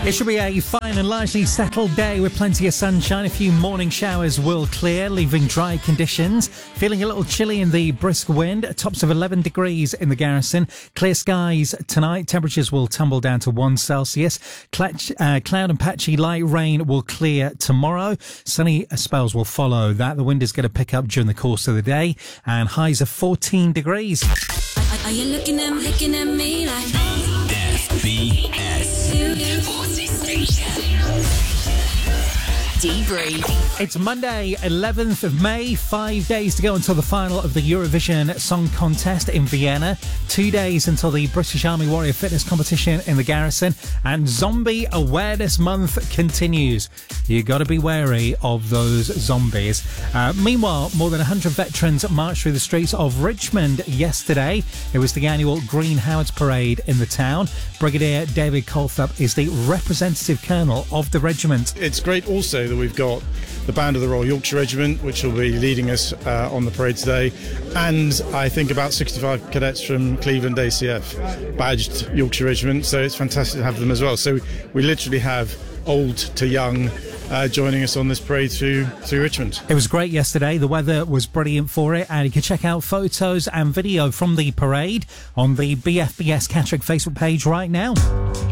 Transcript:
It should be a fine and largely settled day with plenty of sunshine. A few morning showers will clear, leaving dry conditions. Feeling a little chilly in the brisk wind. Tops of 11 degrees in the Garrison. Clear skies tonight. Temperatures will tumble down to 1 Celsius. Cloud and patchy light rain will clear tomorrow. Sunny spells will follow that. The wind is going to pick up during the course of the day. And highs of 14 degrees. Are you looking at me like FBS Debrief. It's Monday, 11th of May. 5 days to go until the final of the Eurovision Song Contest in Vienna. 2 days until the British Army Warrior Fitness Competition in the Garrison. And Zombie Awareness Month continues. You got to be wary of those zombies. Meanwhile, more than 100 veterans marched through the streets of Richmond yesterday. It was the annual Green Howards Parade in the town. Brigadier David Colthorpe is the representative colonel of the regiment. It's great also that we've got the band of the Royal Yorkshire Regiment, which will be leading us on the parade today, and I think about 65 cadets from Cleveland ACF, badged Yorkshire Regiment, so it's fantastic to have them as well. So we literally have old to young joining us on this parade through Richmond. It was great yesterday. The weather was brilliant for it, and you can check out photos and video from the parade on the BFBS Catterick Facebook page right now.